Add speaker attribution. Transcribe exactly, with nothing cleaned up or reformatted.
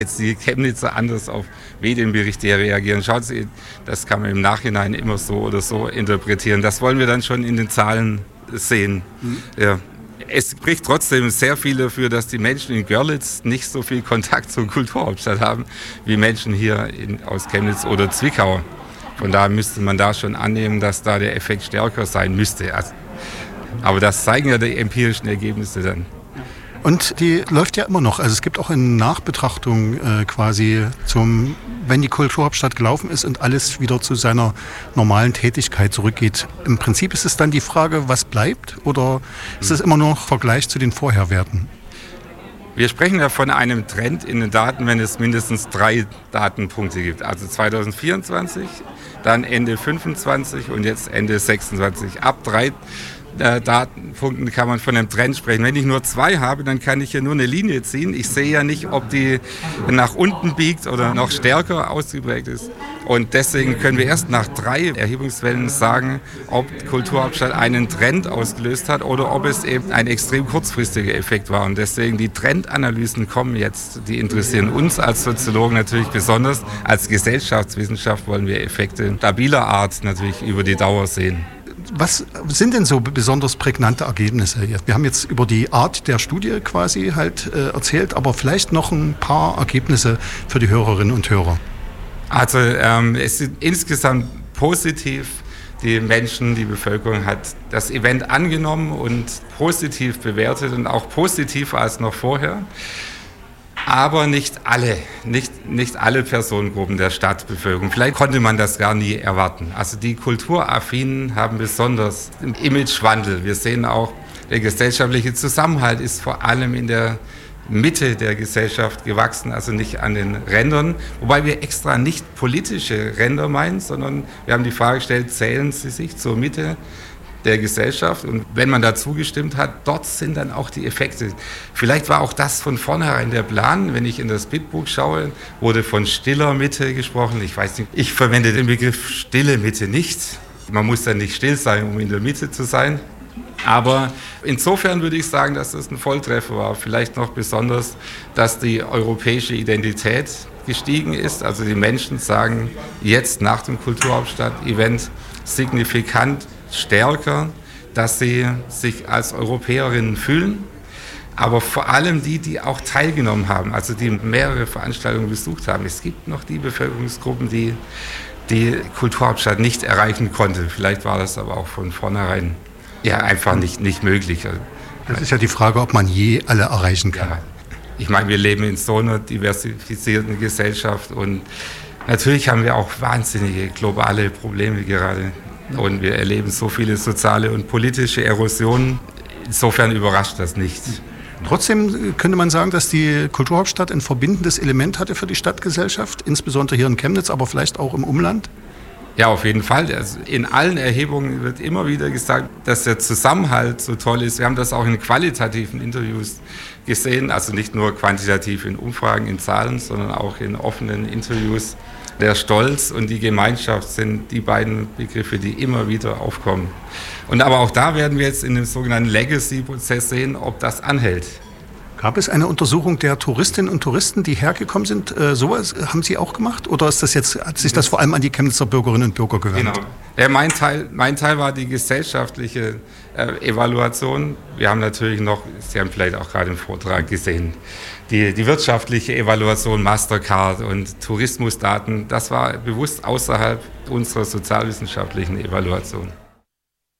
Speaker 1: Jetzt die Chemnitzer anders auf Medienberichte reagieren. Schaut Sie, das kann man im Nachhinein immer so oder so interpretieren. Das wollen wir dann schon in den Zahlen sehen. Mhm. Ja. Es spricht trotzdem sehr viel dafür, dass die Menschen in Görlitz nicht so viel Kontakt zur Kulturhauptstadt haben, wie Menschen hier in, aus Chemnitz oder Zwickau. Von daher müsste man da schon annehmen, dass da der Effekt stärker sein müsste. Also, aber das zeigen ja die empirischen Ergebnisse dann.
Speaker 2: Und die läuft ja immer noch. Also es gibt auch eine Nachbetrachtung äh, quasi zum, wenn die Kulturhauptstadt gelaufen ist und alles wieder zu seiner normalen Tätigkeit zurückgeht. Im Prinzip ist es dann die Frage, was bleibt, oder ist es immer noch Vergleich zu den Vorherwerten?
Speaker 1: Wir sprechen ja von einem Trend in den Daten, wenn es mindestens drei Datenpunkte gibt. Also zwanzig vierundzwanzig, dann Ende fünfundzwanzig und jetzt Ende sechsundzwanzig. Ab drei Äh, Datenpunkten kann man von einem Trend sprechen. Wenn ich nur zwei habe, dann kann ich hier nur eine Linie ziehen. Ich sehe ja nicht, ob die nach unten biegt oder noch stärker ausgeprägt ist. Und deswegen können wir erst nach drei Erhebungswellen sagen, ob Kulturhauptstadt einen Trend ausgelöst hat oder ob es eben ein extrem kurzfristiger Effekt war. Und deswegen die Trendanalysen kommen jetzt. Die interessieren uns als Soziologen natürlich besonders. Als Gesellschaftswissenschaft wollen wir Effekte stabiler Art natürlich über die Dauer sehen.
Speaker 2: Was sind denn so besonders prägnante Ergebnisse? Wir haben jetzt über die Art der Studie quasi halt äh, erzählt, aber vielleicht noch ein paar Ergebnisse für die Hörerinnen und Hörer.
Speaker 1: Also ähm, es sind insgesamt positiv. Die Menschen, die Bevölkerung hat das Event angenommen und positiv bewertet und auch positiver als noch vorher. Aber nicht alle, nicht, nicht alle Personengruppen der Stadtbevölkerung. Vielleicht konnte man das gar nie erwarten. Also die Kulturaffinen haben besonders einen Imagewandel. Wir sehen auch, der gesellschaftliche Zusammenhalt ist vor allem in der Mitte der Gesellschaft gewachsen, also nicht an den Rändern. Wobei wir extra nicht politische Ränder meinen, sondern wir haben die Frage gestellt, zählen sie sich zur Mitte der Gesellschaft, und wenn man da zugestimmt hat, dort sind dann auch die Effekte. Vielleicht war auch das von vornherein der Plan. Wenn ich in das Bitbuch schaue, wurde von stiller Mitte gesprochen. Ich weiß nicht, ich verwende den Begriff stille Mitte nicht. Man muss dann nicht still sein, um in der Mitte zu sein. Aber insofern würde ich sagen, dass das ein Volltreffer war. Vielleicht noch besonders, dass die europäische Identität gestiegen ist. Also die Menschen sagen jetzt nach dem Kulturhauptstadt-Event signifikant stärker, dass sie sich als Europäerinnen fühlen, aber vor allem die, die auch teilgenommen haben, also die mehrere Veranstaltungen besucht haben. Es gibt noch die Bevölkerungsgruppen, die die Kulturhauptstadt nicht erreichen konnte. Vielleicht war das aber auch von vornherein ja einfach nicht, nicht möglich.
Speaker 2: Das ist ja die Frage, ob man je alle erreichen kann.
Speaker 1: Ja, ich meine, wir leben in so einer diversifizierten Gesellschaft und natürlich haben wir auch wahnsinnige globale Probleme gerade. Und wir erleben so viele soziale und politische Erosionen. Insofern überrascht das nicht.
Speaker 2: Trotzdem könnte man sagen, dass die Kulturhauptstadt ein verbindendes Element hatte für die Stadtgesellschaft, insbesondere hier in Chemnitz, aber vielleicht auch im Umland?
Speaker 1: Ja, auf jeden Fall. Also in allen Erhebungen wird immer wieder gesagt, dass der Zusammenhalt so toll ist. Wir haben das auch in qualitativen Interviews gesehen, also nicht nur quantitativ in Umfragen, in Zahlen, sondern auch in offenen Interviews. Der Stolz und die Gemeinschaft sind die beiden Begriffe, die immer wieder aufkommen. Und aber auch da werden wir jetzt in dem sogenannten Legacy-Prozess sehen, ob das anhält.
Speaker 2: Gab es eine Untersuchung der Touristinnen und Touristen, die hergekommen sind? Äh, sowas haben Sie auch gemacht? Oder ist das jetzt, hat sich das vor allem an die Chemnitzer Bürgerinnen und Bürger gewandt?
Speaker 1: Genau. Ja, mein Teil, mein Teil war die gesellschaftliche äh, Evaluation. Wir haben natürlich noch, Sie haben vielleicht auch gerade im Vortrag gesehen, die, die wirtschaftliche Evaluation, Mastercard und Tourismusdaten. Das war bewusst außerhalb unserer sozialwissenschaftlichen Evaluation.